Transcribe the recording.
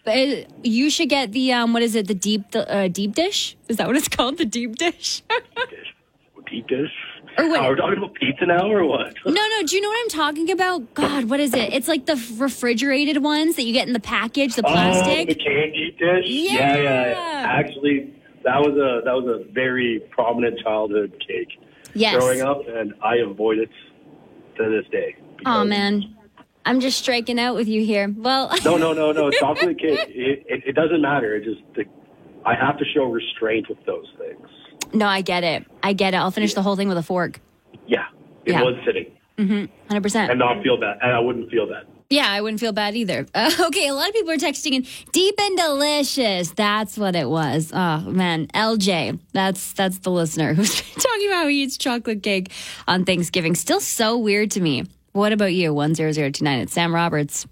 You should get the what is it? The deep dish? Is that what it's called? The deep dish? Deep dish? Or what? We're talking about pizza now or what? No. Do you know what I'm talking about? God, what is it? It's like the refrigerated ones that you get in the package, the plastic. Oh, the canned deep dish? Yeah. Actually, that was a very prominent childhood cake. Yes. Growing up, and I avoid it to this day. Oh, man. I'm just striking out with you here. Well, No. Chocolate cake, it doesn't matter. I have to show restraint with those things. no, I get it. I'll finish the whole thing with a fork. Yeah, it was sitting. 100%. And not feel bad. And I wouldn't feel bad. Yeah, I wouldn't feel bad either. Okay, a lot of people are texting in deep and delicious. That's what it was. Oh, man. LJ, that's the listener who's talking about how he eats chocolate cake on Thanksgiving. Still so weird to me. What about you? 10029. It's Sam Roberts.